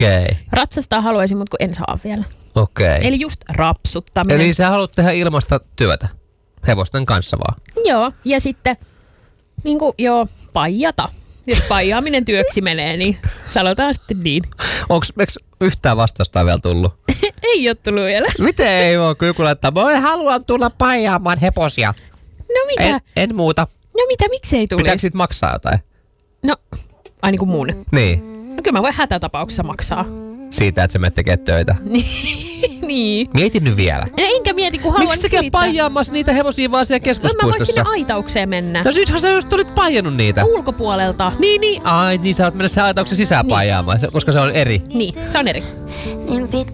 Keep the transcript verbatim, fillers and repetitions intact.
Okei. Okay. Ratsastaa haluaisin, mutta kun en saa vielä. Okei. Okay. Eli just rapsuttaminen. Eli sä haluat tehdä ilmasta työtä hevosten kanssa vaan? Joo, ja sitten niin kuin, joo, paijata. Jos paijaaminen työksi menee, niin sanotaan sitten niin. Onko yhtään vastausta vielä tullut? Ei ole tullut vielä. Miten ei ole, kun joku laittaa, mä haluan tulla paijaamaan hevosia. No mitä? En, en muuta. No mitä, miksei tulisi? Pitääkö siitä maksaa jotain? No, ai niin kuin mun. Niin. No kyllä mä voin hätätapauksessa maksaa. Siitä, että sä menet tekemään töitä. Niin. Mietin nyt vielä. No enkä mieti, kun haluan Miksi sä käyt paijaamassa niitä hevosia vaan siellä No mä vois keskuspuistossa? sinne aitaukseen mennä. No sittenhän sä just olit paijannut niitä. Ulkopuolelta. Niin, niin. Ai, niin sä oot mennä sen aitauksen sisään Niin. paijaamaan, koska se on eri. Niin, se on eri.